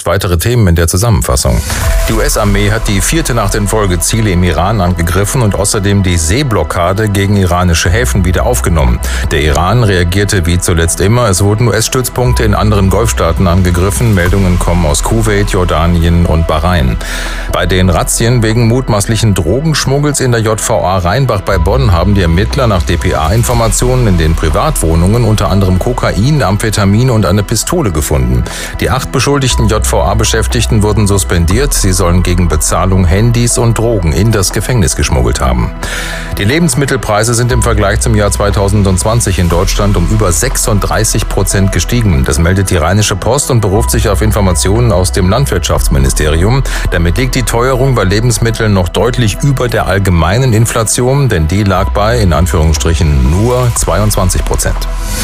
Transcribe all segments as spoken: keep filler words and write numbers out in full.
Weitere Themen in der Zusammenfassung. Die U S-Armee hat die vierte Nacht in Folge Ziele im Iran angegriffen und außerdem die Seeblockade gegen iranische Häfen wieder aufgenommen. Der Iran reagierte wie zuletzt immer. Es wurden U S-Stützpunkte in anderen Golfstaaten angegriffen. Meldungen kommen aus Kuwait, Jordanien und Bahrain. Bei den Razzien wegen mutmaßlichen Drogenschmuggels in der J V A Rheinbach bei Bonn haben die Ermittler nach D P A-Informationen in den Privatwohnungen unter anderem Kokain, Amphetamin und eine Pistole gefunden. Die acht beschuldigten J V A-Beschäftigten wurden suspendiert. Sie sollen gegen Bezahlung Handys und Drogen in das Gefängnis geschmuggelt haben. Die Lebensmittelpreise sind im Vergleich zum Jahr zweitausendzwanzig in Deutschland um über sechsunddreißig Prozent gestiegen. Das meldet die Rheinische Post und beruft sich auf Informationen aus dem Landwirtschaftsministerium. Damit liegt die Teuerung bei Lebensmitteln noch deutlich über der allgemeinen Inflation, denn die lag bei, in Anführungsstrichen, nur zweiundzwanzig Prozent.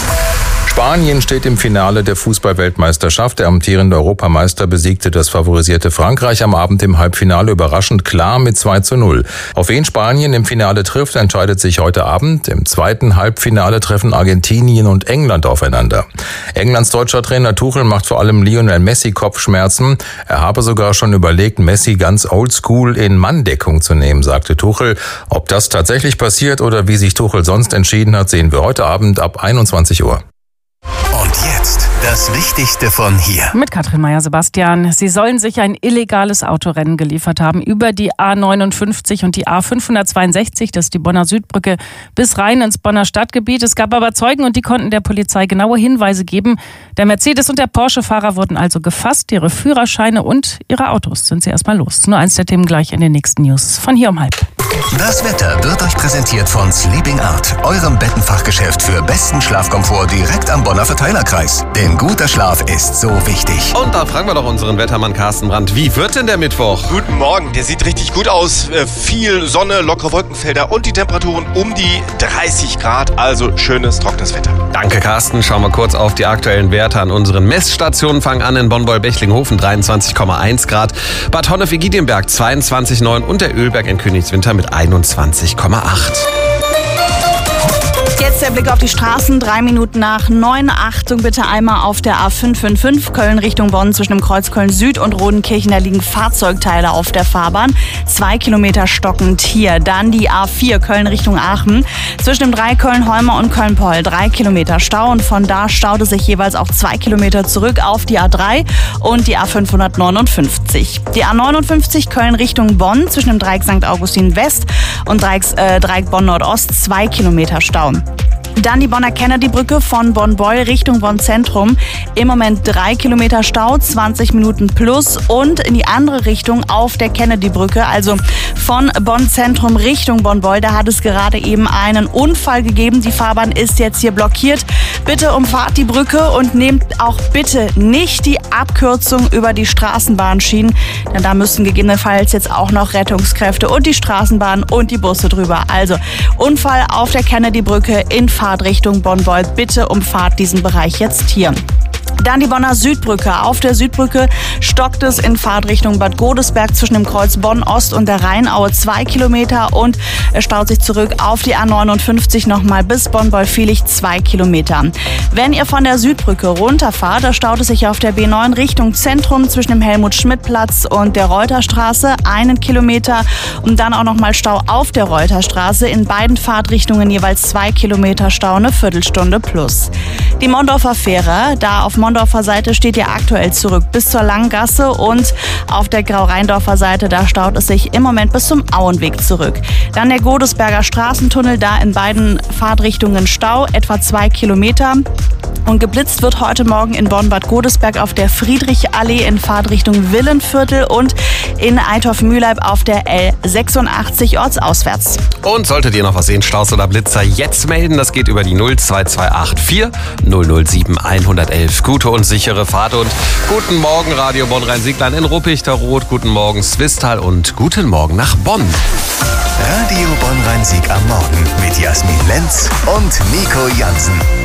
Spanien steht im Finale der Fußball-Weltmeisterschaft. Der amtierende Europameister besiegte das favorisierte Frankreich am Abend im Halbfinale überraschend klar mit zwei zu null. Auf wen Spanien im Finale trifft, entscheidet sich heute Abend. Im zweiten Halbfinale treffen Argentinien und England aufeinander. Englands deutscher Trainer Tuchel macht vor allem Lionel Messi Kopfschmerzen. Er habe sogar schon überlegt, Messi ganz oldschool in Manndeckung zu nehmen, sagte Tuchel. Ob das tatsächlich passiert oder wie sich Tuchel sonst entschieden hat, sehen wir heute Abend ab einundzwanzig Uhr. Und jetzt das Wichtigste von hier. Mit Katrin Meyer-Sebastian. Sie sollen sich ein illegales Autorennen geliefert haben über die A neunundfünfzig und die A fünfhundertzweiundsechzig, das ist die Bonner Südbrücke, bis rein ins Bonner Stadtgebiet. Es gab aber Zeugen und die konnten der Polizei genaue Hinweise geben. Der Mercedes- und der Porsche-Fahrer wurden also gefasst. Ihre Führerscheine und ihre Autos sind sie erstmal los. Nur eins der Themen gleich in den nächsten News. Von hier um halb. Das Wetter wird euch präsentiert von Sleeping Art, eurem Bettenfachgeschäft für besten Schlafkomfort direkt am Bonner Verteilerkreis. Denn guter Schlaf ist so wichtig. Und da fragen wir doch unseren Wettermann Carsten Brandt, wie wird denn der Mittwoch? Guten Morgen, der sieht richtig gut aus. Viel Sonne, lockere Wolkenfelder und die Temperaturen um die dreißig Grad. Also schönes, trockenes Wetter. Danke, Carsten. Schauen wir kurz auf die aktuellen Werte an unseren Messstationen. Fangen an in Bonn-Beul-Bechlinghofen, dreiundzwanzig Komma eins Grad. Bad Honnef-Igidienberg, zweiundzwanzig Komma neun und der Ölberg in Königswinter mit einundzwanzig Komma acht. Jetzt der Blick auf die Straßen, drei Minuten nach neun. Achtung bitte einmal auf der A fünf fünf fünf Köln Richtung Bonn zwischen dem Kreuz Köln Süd und Rodenkirchen. Da liegen Fahrzeugteile auf der Fahrbahn. Zwei Kilometer stockend hier. Dann die A vier Köln Richtung Aachen zwischen dem drei Köln-Holmer und Köln-Poll. Drei Kilometer Stau und von da staute sich jeweils auch zwei Kilometer zurück auf die A drei und die A fünfhundertneunundfünfzig. Die A neunundfünfzig Köln Richtung Bonn zwischen dem Dreieck Sankt Augustin West und Dreieck, äh, Dreieck Bonn Nordost. Zwei Kilometer Stau. Dann die Bonner Kennedy-Brücke von Bonn-Beul Richtung Bonn-Zentrum. Im Moment drei Kilometer Stau, zwanzig Minuten plus. Und in die andere Richtung auf der Kennedy-Brücke, also von Bonn-Zentrum Richtung Bonn-Beul. Da hat es gerade eben einen Unfall gegeben. Die Fahrbahn ist jetzt hier blockiert. Bitte umfahrt die Brücke und nehmt auch bitte nicht die Abkürzung über die Straßenbahnschienen. Denn da müssen gegebenenfalls jetzt auch noch Rettungskräfte und die Straßenbahn und die Busse drüber. Also Unfall auf der Kennedy-Brücke in Fahrtrichtung Bonn-Beul. Bitte umfahrt diesen Bereich jetzt hier. Dann die Bonner Südbrücke. Auf der Südbrücke stockt es in Fahrtrichtung Bad Godesberg zwischen dem Kreuz Bonn-Ost und der Rheinaue zwei Kilometer und es staut sich zurück auf die A neunundfünfzig nochmal bis Bonn-Beul-Viehlich zwei Kilometer. Wenn ihr von der Südbrücke runterfahrt, da staut es sich auf der B neun Richtung Zentrum zwischen dem Helmut-Schmidt-Platz und der Reuterstraße einen Kilometer und dann auch nochmal Stau auf der Reuterstraße. In beiden Fahrtrichtungen jeweils zwei Kilometer Stau, eine Viertelstunde plus. Die Mondorfer Fähre, da auf Mondorfer Seite steht ihr aktuell zurück bis zur Langgasse und auf der Grau-Rheindorfer Seite, da staut es sich im Moment bis zum Auenweg zurück. Dann der Godesberger Straßentunnel, da in beiden Fahrtrichtungen Stau, etwa zwei Kilometer. Und geblitzt wird heute Morgen in Bonn-Bad Godesberg auf der Friedrichallee in Fahrtrichtung Villenviertel und in Eitorf-Mühleib auf der L sechsundachtzig ortsauswärts. Und solltet ihr noch was sehen, Staus oder Blitzer, jetzt melden. Das geht über die null zwei zwei acht vier null null sieben eins eins eins. Gute und sichere Fahrt und guten Morgen Radio Bonn-Rhein-Sieglein in Ruppichteroth. Guten Morgen Swisttal und guten Morgen nach Bonn. Radio Bonn-Rhein-Sieg am Morgen mit Jasmin Lenz und Nico Jansen.